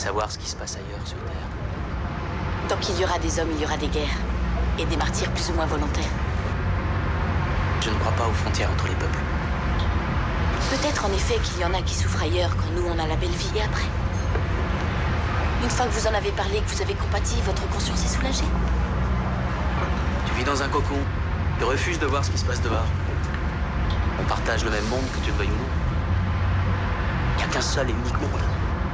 savoir ce qui se passe ailleurs sur Terre. Tant qu'il y aura des hommes, il y aura des guerres. Et des martyrs plus ou moins volontaires. Je ne crois pas aux frontières entre les peuples. Peut-être en effet qu'il y en a qui souffrent ailleurs quand nous on a la belle vie et après. Une fois que vous en avez parlé, que vous avez compati, votre conscience est soulagée. Tu vis dans un cocon. Tu refuses de voir ce qui se passe dehors. On partage le même monde, que tu le veuilles ou non. Il n'y a qu'un seul et unique monde.